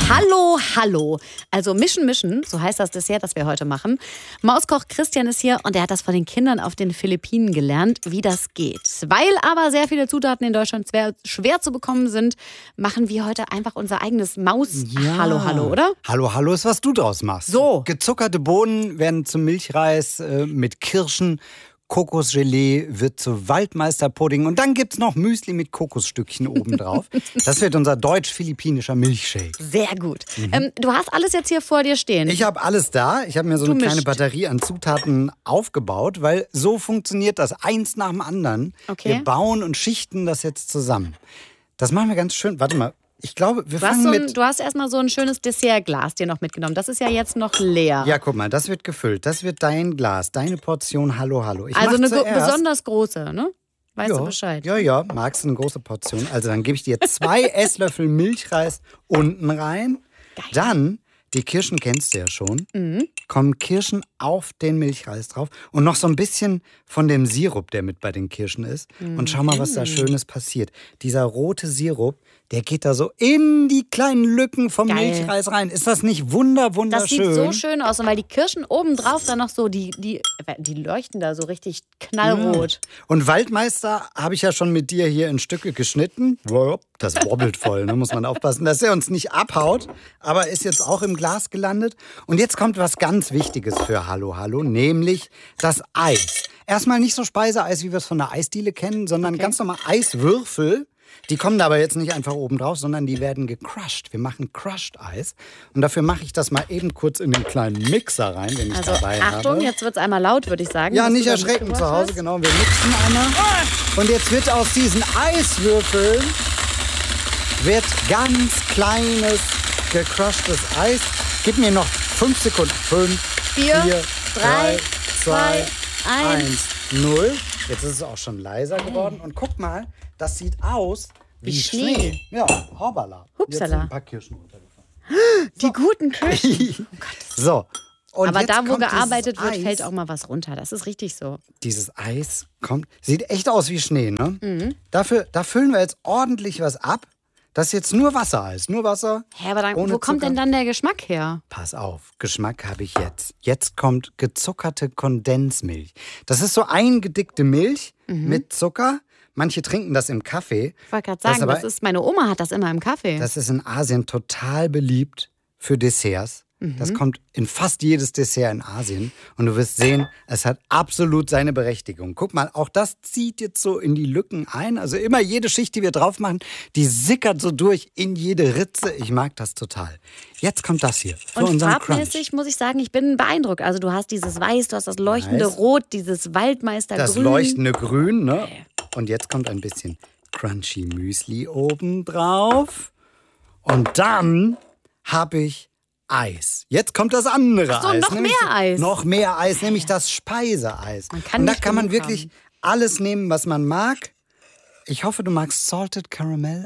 Hallo, hallo. Also mischen, so heißt das Dessert, das wir heute machen. Mauskoch Christian ist hier und er hat das von den Kindern auf den Philippinen gelernt, wie das geht. Weil aber sehr viele Zutaten in Deutschland schwer zu bekommen sind, machen wir heute einfach unser eigenes Maus-Hallo, oder? Hallo ist, was du draus machst. So. Gezuckerte Bohnen werden zum Milchreis mit Kirschen. Kokosgelee wird zu Waldmeisterpudding und dann gibt's noch Müsli mit Kokosstückchen obendrauf. Das wird unser deutsch-philippinischer Milchshake. Sehr gut. Du hast alles jetzt hier vor dir stehen. Ich habe alles da. Ich habe mir so eine kleine Batterie an Zutaten aufgebaut, weil so funktioniert das eins nach dem anderen. Okay. Wir bauen und schichten das jetzt zusammen. Das machen wir ganz schön. Warte mal. Ich glaube, wir fangen mit... Du hast erstmal so ein schönes Dessertglas dir noch mitgenommen. Das ist ja jetzt noch leer. Ja, guck mal, das wird gefüllt. Das wird dein Glas, deine Portion Hallo. Ich also eine zuerst, besonders große, ne? Weißt du Bescheid? Ja. Magst du eine große Portion? Also dann gebe ich dir 2 Esslöffel Milchreis unten rein. Geil. Dann, die Kirschen kennst du ja schon, kommen Kirschen auf den Milchreis drauf. Und noch so ein bisschen von dem Sirup, der mit bei den Kirschen ist. Und schau mal, was da Schönes passiert. Dieser rote Sirup, der geht da so in die kleinen Lücken vom Milchreis rein. Ist das nicht wunderschön? Das sieht so schön aus. Und weil die Kirschen obendrauf dann noch so, die leuchten da so richtig knallrot. Ja. Und Waldmeister habe ich ja schon mit dir hier in Stücke geschnitten. Das wobbelt voll, ne? Muss man aufpassen, dass er uns nicht abhaut. Aber ist jetzt auch im Glas gelandet. Und jetzt kommt was ganz Wichtiges für Hallo, nämlich das Eis. Erstmal nicht so Speiseeis, wie wir es von der Eisdiele kennen, sondern ganz normal Eiswürfel. Die kommen da aber jetzt nicht einfach oben drauf, sondern die werden gecrushed. Wir machen Crushed Eis. Und dafür mache ich das mal eben kurz in den kleinen Mixer rein, den ich dabei habe. Achtung, jetzt wird es einmal laut, würde ich sagen. Ja, nicht erschrecken zu Hause, genau. Wir mixen einmal. Und jetzt wird aus diesen Eiswürfeln wird ganz kleines, gecrushtes Eis. Gib mir noch 5 Sekunden. 5, 4, 3, 2, 1, 0. Jetzt ist es auch schon leiser geworden. Und guck mal, das sieht aus wie Schnee. Ja, hoppala. Hupsala. Jetzt sind ein paar Kirschen runtergefallen. Die guten Kirschen. So. Und aber jetzt da, wo kommt gearbeitet wird, Eis. fällt auch mal was runter. Das ist richtig so. Dieses Eis sieht echt aus wie Schnee, ne? Da füllen wir jetzt ordentlich was ab. Das ist jetzt nur Wassereis, nur Wasser. Hä, aber wo kommt denn dann der Geschmack her? Pass auf, Geschmack habe ich jetzt. Jetzt kommt gezuckerte Kondensmilch. Das ist so eingedickte Milch mit Zucker. Manche trinken das im Kaffee. Ich wollte gerade sagen, meine Oma hat das immer im Kaffee. Das ist in Asien total beliebt für Desserts. Das kommt in fast jedes Dessert in Asien. Und du wirst sehen, es hat absolut seine Berechtigung. Guck mal, auch das zieht jetzt so in die Lücken ein. Also immer jede Schicht, die wir drauf machen, die sickert so durch in jede Ritze. Ich mag das total. Jetzt kommt das hier für und unseren farbmäßig Crunch. muss ich sagen, ich bin beeindruckt. Also du hast dieses Weiß, du hast das leuchtende Rot, dieses Waldmeistergrün. Das leuchtende Grün, ne? Und jetzt kommt ein bisschen Crunchy Müsli oben drauf. Und dann habe ich Eis. Jetzt kommt das andere Eis. Noch mehr Eis. Noch mehr Eis, nämlich das Speiseeis. Und da kann man wirklich alles nehmen, was man mag. Ich hoffe, du magst Salted Caramel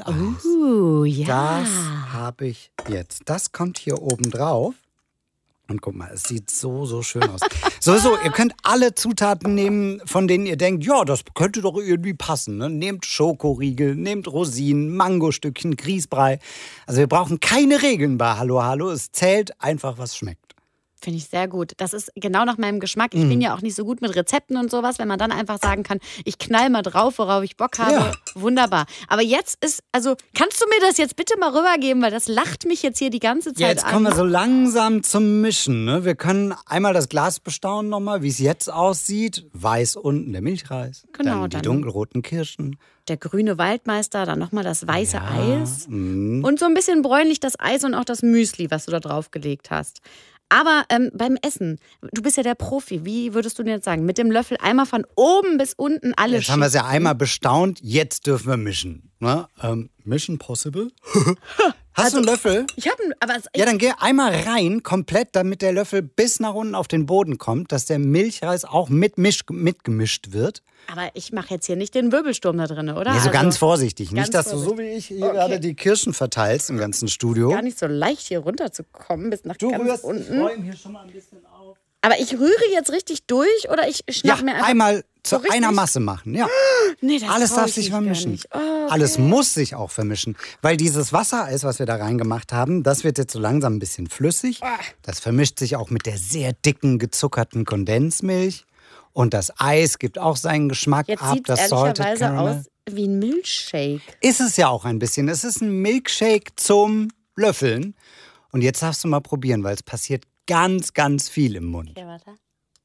Eis. Ja. Das habe ich jetzt. Das kommt hier oben drauf. Und guck mal, es sieht so schön aus. Sowieso, ihr könnt alle Zutaten nehmen, von denen ihr denkt, ja, das könnte doch irgendwie passen. Ne? Nehmt Schokoriegel, nehmt Rosinen, Mangostückchen, Grießbrei. Also wir brauchen keine Regeln bei Hallo. Es zählt einfach, was schmeckt. Finde ich sehr gut. Das ist genau nach meinem Geschmack. Ich bin ja auch nicht so gut mit Rezepten und sowas, wenn man dann einfach sagen kann, ich knall mal drauf, worauf ich Bock habe. Ja. Wunderbar. Aber jetzt kannst du mir das jetzt bitte mal rübergeben, weil das lacht mich jetzt hier die ganze Zeit Jetzt kommen wir so langsam zum Mischen. Ne? Wir können einmal das Glas bestaunen nochmal, wie es jetzt aussieht. Weiß unten der Milchreis, Genau, dann die dann dunkelroten Kirschen. Der grüne Waldmeister, dann nochmal das weiße Eis. Und so ein bisschen bräunlich das Eis und auch das Müsli, was du da drauf gelegt hast. Aber beim Essen, du bist ja der Profi, wie würdest du denn jetzt sagen? Mit dem Löffel einmal von oben bis unten alles Jetzt haben wir es ja einmal bestaunt, jetzt dürfen wir mischen. Ne? Mission possible? Hast du einen Löffel? Ich habe einen, aber Ja, dann geh einmal rein, komplett, damit der Löffel bis nach unten auf den Boden kommt, dass der Milchreis auch mitgemischt wird. Aber ich mache jetzt hier nicht den Wirbelsturm da drin, oder? Nee, so ganz vorsichtig. ganz Nicht, dass du so wie ich hier gerade die Kirschen verteilst im ganzen Studio. Gar nicht so leicht hier runterzukommen bis nach Du ganz rührst, ich unten. räume hier schon mal ein bisschen auf. Aber ich rühre jetzt richtig durch oder ich schnapp mir einfach... einmal zu richtig? einer Masse machen. Ja. Nee, das Alles trau darf ich sich mich gar vermischen. nicht. Oh, okay. Alles muss sich auch vermischen. Weil dieses Wassereis, was wir da reingemacht haben, das wird jetzt so langsam ein bisschen flüssig. Das vermischt sich auch mit der sehr dicken, gezuckerten Kondensmilch. Und das Eis gibt auch seinen Geschmack Jetzt ab. sieht Das es Salted ehrlicherweise Caramel. aus wie ein Milchshake. Ist es ja auch ein bisschen. Es ist ein Milkshake zum Löffeln. Und jetzt darfst du mal probieren, weil es passiert ganz, ganz viel im Mund. Okay, warte.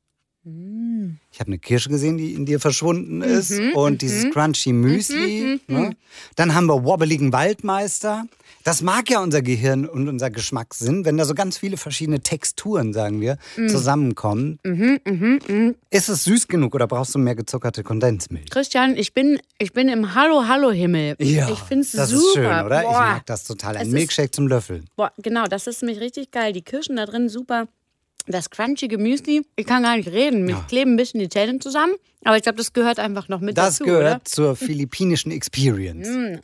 Ich habe eine Kirsche gesehen, die in dir verschwunden ist. Und dieses Crunchy Müsli. Ne? Dann haben wir wobbeligen Waldmeister. Das mag ja unser Gehirn und unser Geschmackssinn, wenn da so ganz viele verschiedene Texturen, sagen wir, zusammenkommen. Ist es süß genug oder brauchst du mehr gezuckerte Kondensmilch? Christian, ich bin im Hallo-Hallo-Himmel. Ja, ich finde es super. das ist schön, oder? Boah. Ich mag das total. Ein Milkshake zum Löffeln. Boah, genau, das ist nämlich richtig geil. Die Kirschen da drin, super. Das crunchige Müsli, ich kann gar nicht reden. Mir kleben ein bisschen die Zähne zusammen. Aber ich glaube, das gehört einfach noch mit Das dazu, gehört oder? zur philippinischen Experience.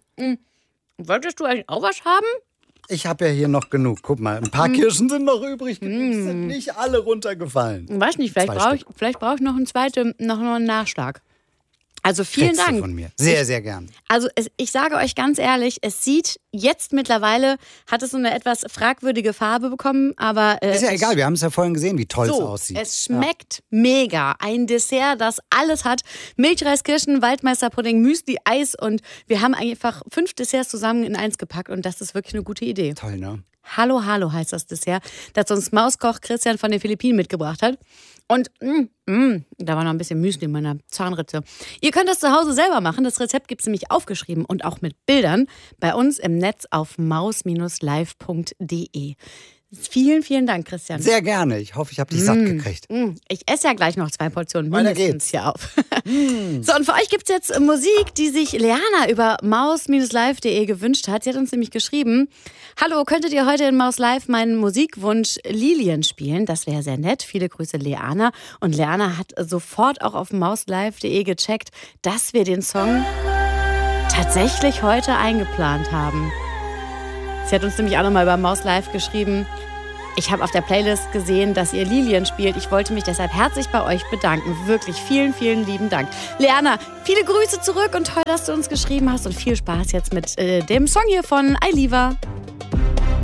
Wolltest du eigentlich auch was haben? Ich habe ja hier noch genug. Guck mal, ein paar Kirschen sind noch übrig. Die sind nicht alle runtergefallen. Ich weiß nicht, vielleicht brauche ich noch einen Nachschlag. Also vielen Kriegst du Dank. von mir. Sehr, sehr gern. Also ich sage euch ganz ehrlich, es sieht jetzt mittlerweile, hat es so eine etwas fragwürdige Farbe bekommen, aber... Ist ja egal, wir haben es ja vorhin gesehen, wie toll es so, aussieht. es schmeckt mega. Ein Dessert, das alles hat. Milchreis, Kirschen, Waldmeisterpudding, Müsli, Eis und wir haben einfach 5 Desserts zusammen in eins gepackt und das ist wirklich eine gute Idee. Toll, ne? Hallo, Hallo heißt das Dessert, das uns Mauskoch Christian von den Philippinen mitgebracht hat. Und da war noch ein bisschen Müsli in meiner Zahnritze. Ihr könnt das zu Hause selber machen. Das Rezept gibt es nämlich aufgeschrieben und auch mit Bildern bei uns im Netz auf maus-live.de. Vielen, vielen Dank, Christian. Sehr gerne. Ich hoffe, ich habe dich satt gekriegt. Ich esse ja gleich noch 2 Portionen Weiter mindestens geht's. hier auf. So, und für euch gibt es jetzt Musik, die sich Leana über maus-live.de gewünscht hat. Sie hat uns nämlich geschrieben: Hallo, könntet ihr heute in Maus Live meinen Musikwunsch Lilien spielen? Das wäre sehr nett. Viele Grüße, Leana. Und Leana hat sofort auch auf maus-live.de gecheckt, dass wir den Song tatsächlich heute eingeplant haben. Sie hat uns nämlich auch nochmal über Maus Live geschrieben: Ich habe auf der Playlist gesehen, dass ihr Lilien spielt. Ich wollte mich deshalb herzlich bei euch bedanken. Wirklich vielen, vielen lieben Dank. Leana, viele Grüße zurück und toll, dass du uns geschrieben hast. Und viel Spaß jetzt mit dem Song hier von Ailiva.